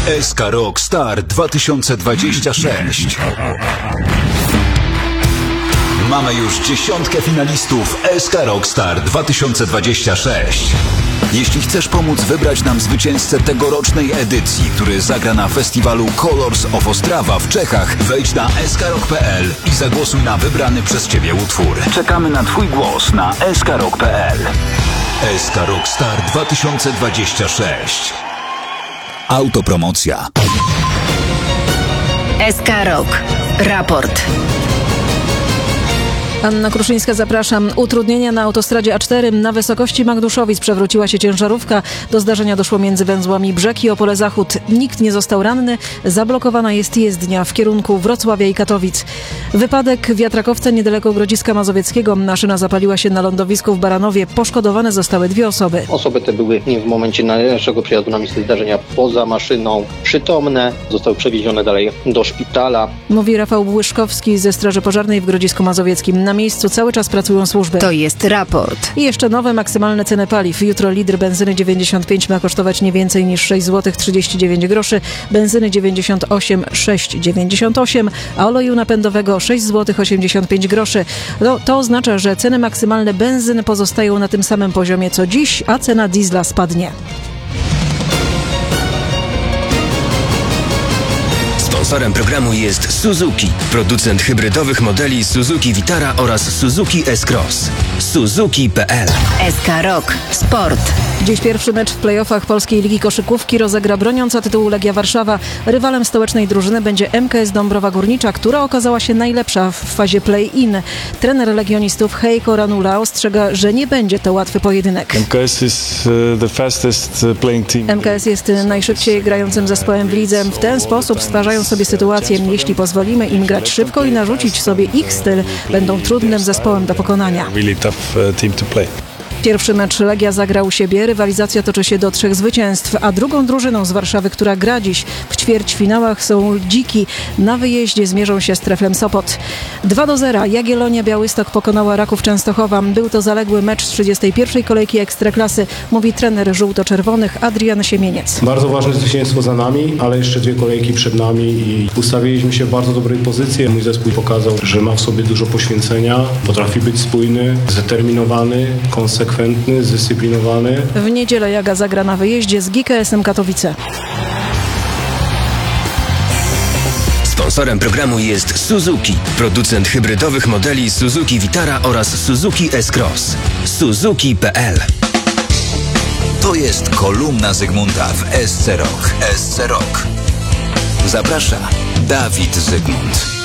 SK Rock Star 2026. Mamy już 10 finalistów SK Rock Star 2026. Jeśli chcesz pomóc wybrać nam zwycięzcę tegorocznej edycji, który zagra na festiwalu Colors of Ostrava w Czechach, wejdź na skrock.pl i zagłosuj na wybrany przez Ciebie utwór. Czekamy na Twój głos na skrock.pl. SK Rock Star 2026. Autopromocja. SK Rock. Raport. Anna Kruszyńska, zapraszam. Utrudnienia na autostradzie A4 na wysokości Magduszowic. Przewróciła się ciężarówka. Do zdarzenia doszło między węzłami Brzeg i Opole Zachód. Nikt nie został ranny. Zablokowana jest jezdnia w kierunku Wrocławia i Katowic. Wypadek wiatrakowca niedaleko Grodziska Mazowieckiego. Maszyna zapaliła się na lądowisku w Baranowie. Poszkodowane zostały 2 osoby. Osoby te były w momencie naszego przyjazdu na miejsce zdarzenia poza maszyną przytomne. Zostały przewiezione dalej do szpitala. Mówi Rafał Błyszkowski ze Straży Pożarnej w Grodzisku Mazowieckim. Na miejscu cały czas pracują służby. To jest raport. I jeszcze nowe maksymalne ceny paliw. Jutro litr benzyny 95 ma kosztować nie więcej niż 6 zł 39 groszy, benzyny 98 6,98, a oleju napędowego 6 zł 85 groszy. To oznacza, że ceny maksymalne benzyny pozostają na tym samym poziomie co dziś, a cena diesla spadnie. Sponsorem programu jest Suzuki, producent hybrydowych modeli Suzuki Vitara oraz Suzuki S-Cross. Suzuki.pl. SK Rock. Sport. Dziś pierwszy mecz w play-offach Polskiej Ligi Koszykówki rozegra broniąca tytułu Legia Warszawa. Rywalem stołecznej drużyny będzie MKS Dąbrowa Górnicza, która okazała się najlepsza w fazie play-in. Trener legionistów Heiko Ranula ostrzega, że nie będzie to łatwy pojedynek. MKS jest najszybciej grającym zespołem w lidze. W ten sposób stwarzają sobie sytuację. Jeśli pozwolimy im grać szybko i narzucić sobie ich styl, będą trudnym zespołem do pokonania. Pierwszy mecz Legia zagra u siebie. Rywalizacja toczy się do 3 zwycięstw, a drugą drużyną z Warszawy, która gra dziś w ćwierćfinałach, są Dziki. Na wyjeździe zmierzą się z Treflem Sopot. 2-0. Jagiellonia Białystok pokonała Raków Częstochowa. Był to zaległy mecz z 31. kolejki Ekstraklasy, mówi trener żółto-czerwonych Adrian Siemieniec. Bardzo ważne zwycięstwo za nami, ale jeszcze 2 kolejki przed nami i ustawiliśmy się w bardzo dobrej pozycji. Mój zespół pokazał, że ma w sobie dużo poświęcenia, potrafi być spójny, zdeterminowany, konsekwentny, zdyscyplinowany. W niedzielę Jaga zagra na wyjeździe z GKS-em Katowice. Sponsorem programu jest Suzuki, producent hybrydowych modeli Suzuki Vitara oraz Suzuki S-Cross. Suzuki.pl. To jest kolumna Zygmunta w SC Rock. SC Rock. Zaprasza Dawid Zygmunt.